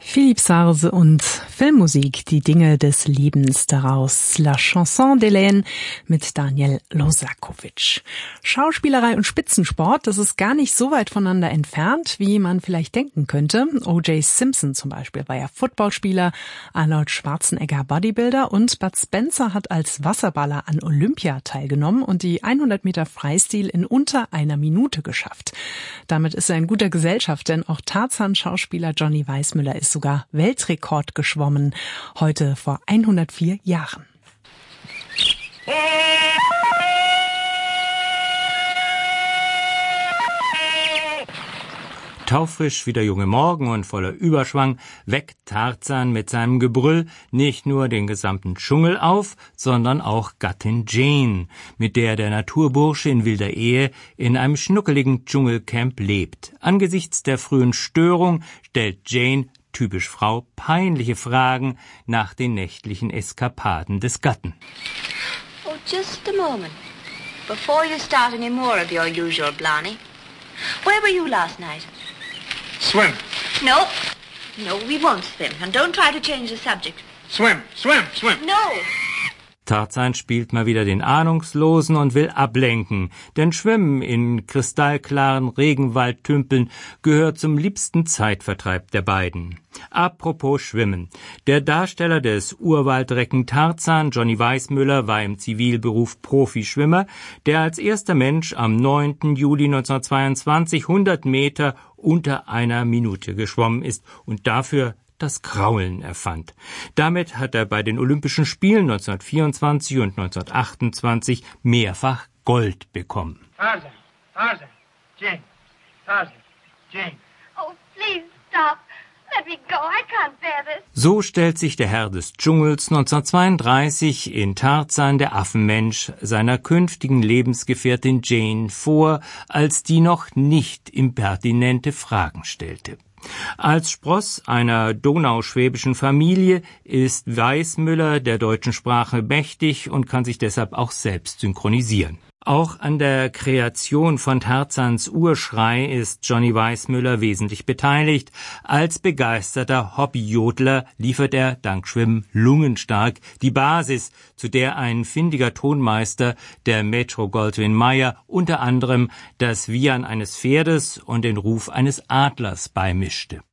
Philippe Sarse und Filmmusik, die Dinge des Lebens, daraus La Chanson d'Hélène mit Daniel Losakovic. Schauspielerei und Spitzensport, das ist gar nicht so weit voneinander entfernt, wie man vielleicht denken könnte. O.J. Simpson zum Beispiel war ja Footballspieler, Arnold Schwarzenegger Bodybuilder und Bud Spencer hat als Wasserballer an Olympia teilgenommen und die 100 Meter Freistil in unter einer Minute geschafft. Damit ist er in guter Gesellschaft, denn auch Tarzan-Schauspieler Johnny Weissmuller ist sogar Weltrekord geschwommen, heute vor 104 Jahren. Taufrisch wie der junge Morgen und voller Überschwang weckt Tarzan mit seinem Gebrüll nicht nur den gesamten Dschungel auf, sondern auch Gattin Jane, mit der der Naturbursche in wilder Ehe in einem schnuckeligen Dschungelcamp lebt. Angesichts der frühen Störung stellt Jane, typisch Frau, peinliche Fragen nach den nächtlichen Eskapaden des Gatten. Oh, just a moment. Before you start any more of your usual blarney, where were you last night? Swim. No. No, we won't swim. And don't try to change the subject. Swim. No. Tarzan spielt mal wieder den Ahnungslosen und will ablenken, denn Schwimmen in kristallklaren Regenwaldtümpeln gehört zum liebsten Zeitvertreib der beiden. Apropos Schwimmen. Der Darsteller des Urwaldrecken Tarzan, Johnny Weissmuller, war im Zivilberuf Profischwimmer, der als erster Mensch am 9. Juli 1922 100 Meter unter einer Minute geschwommen ist und dafür das Kraulen erfand. Damit hat er bei den Olympischen Spielen 1924 und 1928 mehrfach Gold bekommen. Tarzan, Jane, Jane. Oh, please stop. Let me go. I can't bear this. So stellt sich der Herr des Dschungels 1932 in Tarzan, der Affenmensch, seiner künftigen Lebensgefährtin Jane vor, als die noch nicht impertinente Fragen stellte. Als Spross einer donauschwäbischen Familie ist Weissmuller der deutschen Sprache mächtig und kann sich deshalb auch selbst synchronisieren. Auch an der Kreation von Tarzans Urschrei ist Johnny Weissmuller wesentlich beteiligt. Als begeisterter Hobbyjodler liefert er, dank Schwimmen lungenstark, die Basis, zu der ein findiger Tonmeister, der Metro-Goldwyn-Mayer, unter anderem das Wiehern eines Pferdes und den Ruf eines Adlers beimischte.